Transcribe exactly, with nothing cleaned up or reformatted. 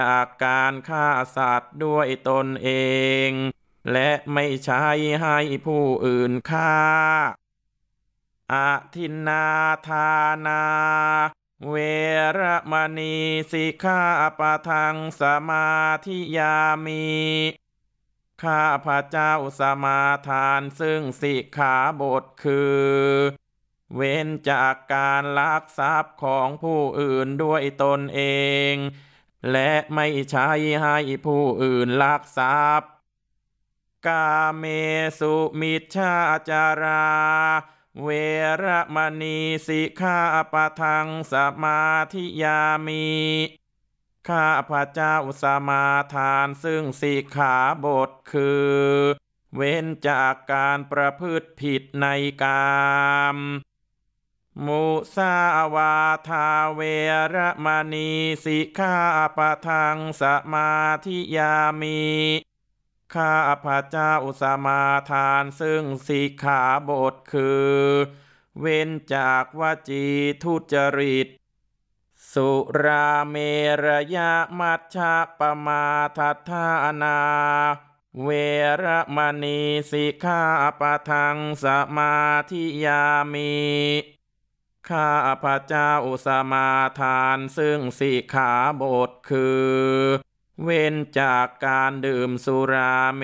จากการฆ่าสัตว์ด้วยตนเองและไม่ใช้ให้ผู้อื่นฆ่าอาทินนาทานาเวระมณีสิกขาปะทังสมาธิยามิข้าพระเจ้าสมาทานซึ่งสิกขาบทคือเว้นจากการลักทรัพย์ของผู้อื่นด้วยตนเองและไม่ใช้ให้ผู้อื่นลักทรัพย์กาเมสุมิจฉาจาราเวระมณีสิกขาปะทังสมาธิยามิข้าพระเจ้าสมาทานซึ่งสิกขาบทคือเว้นจากการประพฤติผิดในกามมุสาวาทาเวระมณีสิกขาปะทังสมาธิยามิข้าพระเจ้าสมาทานซึ่งสิกขาบทคือเว้นจากวจีทุจริตสุราเมรยะมัชฌะปมาทัฏฐานาเวระมณีสิกขาปะทังสมาธิยามิข้าพระเจ้าสมาทานซึ่งสิกขาบทคือเว้นจากการดื่มสุราเม